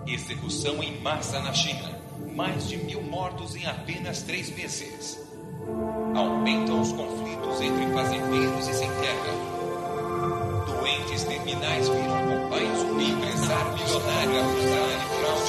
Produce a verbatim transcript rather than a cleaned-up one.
Execução em massa na China. Mais de mil mortos em apenas três meses. Aumentam os conflitos entre fazendeiros e sem terra. Doentes terminais viram combaios. Empresário milionário acusado